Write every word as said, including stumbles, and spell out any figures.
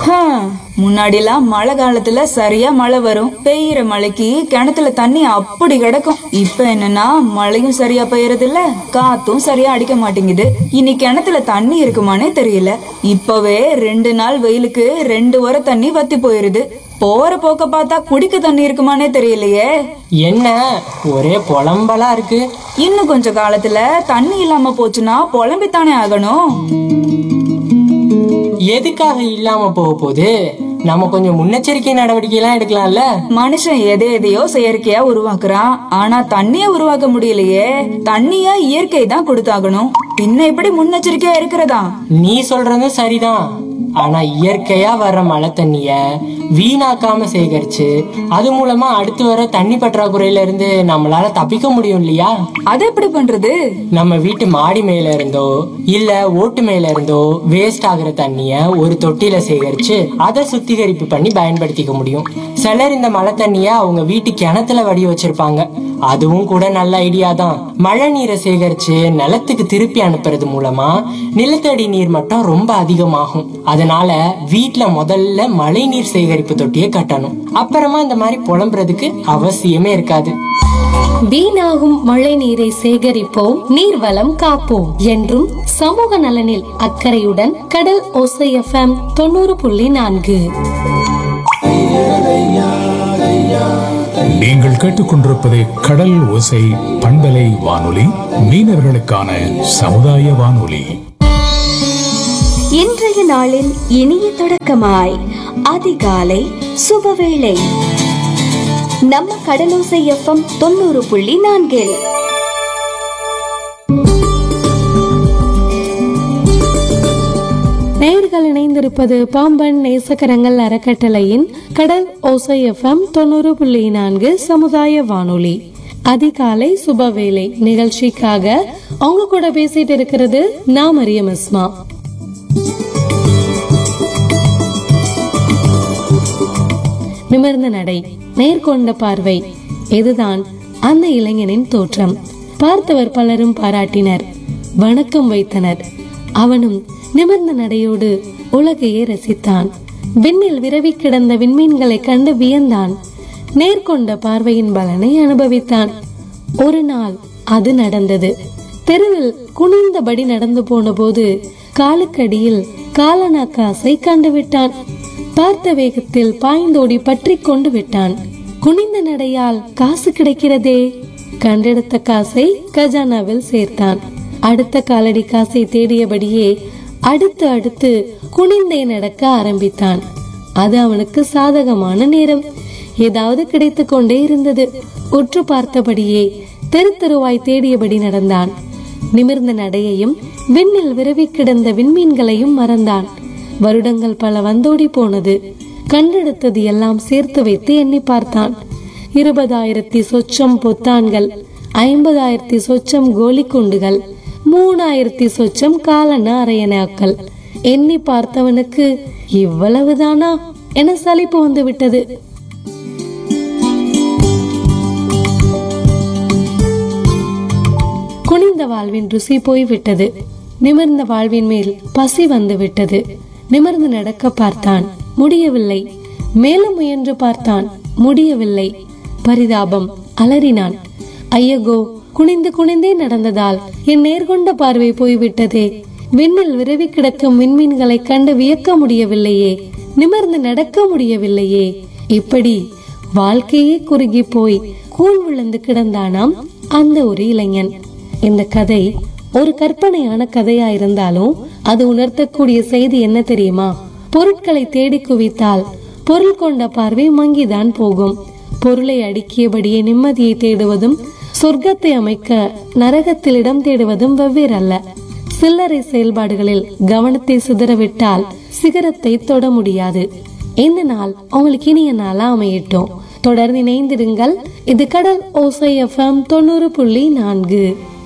முன்னாடிலாம் மழை காலத்துல சரியா மழை வரும், பெய்யற மழைக்கு கிணத்துல தண்ணி அப்படி கிடக்கும். இப்ப என்னன்னா மழையும் சரியா பெய்யறது இல்ல, காத்தும் சரியா அடிக்க மாட்டேங்குது. இனி கிணத்துல தண்ணி இருக்குமானே தெரியல. இப்பவே ரெண்டு நாள் வெயிலுக்கு ரெண்டு வர தண்ணி வத்தி போயிருது. போற போக்க பார்த்தா குடிக்க தண்ணி இருக்குமானே தெரியலையே. என்ன ஒரே புலம்பலா இருக்கு. இன்னும் கொஞ்ச காலத்துல தண்ணி இல்லாம போச்சுன்னா புலம்பித்தானே ஆகணும். எதுக்காக இல்லாம போக போகுது? நம்ம கொஞ்சம் முன்னெச்சரிக்கை நடவடிக்கை எல்லாம் எடுக்கலாம்ல. மனுஷன் எதை எதையோ செயற்கையா உருவாக்குறான், ஆனா தண்ணிய உருவாக்க முடியலையே. தண்ணிய இயற்கை தான் கொடுத்தாகணும், பின்ன எப்படி முன்னெச்சரிக்கையா இருக்கிறதா? நீ சொல்றதும் சரிதான். ஆனா இயற்கையா வர்ற மழை தண்ணிய வீணாக்காம சேகரிச்சு அது மூலமா அடுத்து வர தண்ணி பற்றாக்குறையில இருந்து நம்மளால தப்பிக்க முடியும் இல்லையா? அது எப்படி பண்றது? நம்ம வீட்டு மாடி மேல இருந்தோ இல்ல ஓட்டு மேல இருந்தோ வேஸ்ட் ஆகுற தண்ணிய ஒரு தொட்டியில சேகரிச்சு அதை சுத்திகரிப்பு பண்ணி பயன்படுத்திக்க முடியும். சிலர் இந்த மழை தண்ணிய அவங்க வீட்டு கிணத்துல வடி வச்சிருப்பாங்க. அதுவும் கூட நல்ல ஐடியா தான். மழை நீரை சேகரிச்சு நிலத்துக்கு திருப்பி அனுப்புறது மூலமா நிலத்தடி நீர் மட்டம் ரொம்ப அதிகமாகும். அதனால வீட்டுல முதல்ல மழை நீர் சேகரிப்பு தொட்டியை கட்டணும். அப்புறமா இந்த மாதிரி புலம்புறதுக்கு அவசியமே இருக்காது. வீணாகும் மழை நீரை சேகரிப்போம், நீர்வளம் காப்போம் என்றும் சமூக நலனில் அக்கறையுடன் கடல் ஓசை எஃப்எம் தொண்ணூறு புள்ளி நான்கு. நீங்கள் கேட்டுக்கொண்டிருப்பது கடல் ஓசை பண்பலை வானொலி, மீனவர்களுக்கான சமுதாய வானொலி. இன்றைய நாளின் இனிய தொடக்கமாய் அதிகாலை சுபவேளை நம்ம கடலோசை எஃப்எம் தொண்ணூறு புள்ளி நான்கில். நேயர்கள் இணைந்திருப்பது பாம்பன் நேசக்கரங்கள் அறக்கட்டளையின் கடல் ஓசை எஃப்எம் தொண்ணூறு புள்ளி நான்கு சமுதாய வானொலி அதிகாலை சுபவேளை நிகழ்ச்சிக்காக அவங்க கூட பேசிட்டு இருக்கிறது நான் மரியம் அஸ்மா. நிமிர்ந்த நடை, நேர்கொண்ட பார்வை, இதுதான் அந்த இளைஞனின் தோற்றம். பார்த்தவர் பலரும் பாராட்டினர், வணக்கம் வைத்தனர். அவனும் நிமிர்ந்த நடையோடு உலகையே ரசித்தான். விண்ணில் விரவி கிடந்த விண்மீன்களை கண்டு வியந்தான். நேர்கொண்ட பார்வையின் பலனை அனுபவித்தான். ஒரு நாள் அது நடந்தது. தெருவில் குனிந்தபடி நடந்து போன போது காலுக்கடியில் காலனாக்காசை கண்டுவிட்டான். பார்த்த வேகத்தில் பாய்ந்தோடி பற்றி கொண்டு விட்டான். குனிந்த நடையால் காசு கிடைக்கிறதே. கண்டெடுத்த காசை கஜானாவில் சேர்த்தான். அடுத்த காலடி காசை தேடியபடியே அடுத்து அடுத்து குனிந்தே நடக்க ஆரம்பித்தான். அது அவனுக்கு சாதகமான நேரம். ஏதாவது கிடைத்து கொண்டே இருந்தது. உற்று பார்த்தபடியே தெரு தெருவாய் தேடியபடி நடந்தான். நிமிர்ந்த நடையையும் விண்ணில் விரவி கிடந்த விண்மீன்களையும் மறந்தான். வருடங்கள் பல வந்தோடி போனது. கண்டெடுத்தது எல்லாம் சேர்த்து வைத்து எண்ணி பார்த்தான். இருபதாயிரத்தி சொச்சம் பொத்தான்கள், ஐம்பதாயிரத்தி சொச்சம் கோலி குண்டுகள், மூணாயிரத்தி சொச்சம் காலன அரையனாக்கள். எண்ணி பார்த்தவனுக்கு இவ்வளவுதானா என சலிப்பு வந்து விட்டது. குனிந்த வாழ்வின் ருசி போய்விட்டது. நிமிர்ந்த வாழ்வின் மேல் பசி வந்து விட்டது. நிமிர்ந்து நடக்க பார்த்தான், முடியவில்லை. மேலும் முயன்று பார்த்தான், முடியவில்லை. பரிதாபம், அலறினான். ஐயகோ, குனிந்து குனிந்தே நடந்ததால் என் நேர்கொண்ட பார்வை போய்விட்டதே. விண்ணில் விரவி கிடக்கும் விண்மீன்களை கண்டு வியக்க முடியவில்லையே, நிமிர்ந்து நடக்க முடியவில்லையே. இப்படி வாழ்க்கையே குறுகி போய் கூழ் விழுந்து கிடந்தானாம் அந்த ஒரு இளைஞன். இந்த கதை ஒரு கற்பனையான கதையா இருந்தாலும் அது உணர்த்தக்கூடிய செய்தி என்ன தெரியுமா? பொருட்களை தேடி குவித்தால் பொருள் கொண்ட பார்வை மங்கிதான் போகும். பொருளை அடுக்கியபடியே நிம்மதியை தேடுவதும் சொர்க்கத்தை அமைக்க நரகத்தில் இடம் தேடுவதும் வெவ்வேறல்ல. சில்லறை செயல்பாடுகளில் கவனத்தை சிதறவிட்டால் சிகரத்தை தொட முடியாது. இந்த நாள் உங்களுக்கு இனிய நாளா அமையட்டும். தொடர்ந்து இணைந்திருங்கள். இது கடல் ஓசை எஃப்எம் தொண்ணூறு புள்ளி நான்கு.